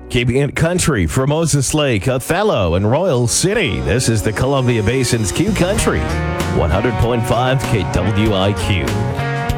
Keeping it country for Moses Lake, Othello, and Royal City. This is the Columbia Basin's Q Country, 100.5 KWIQ.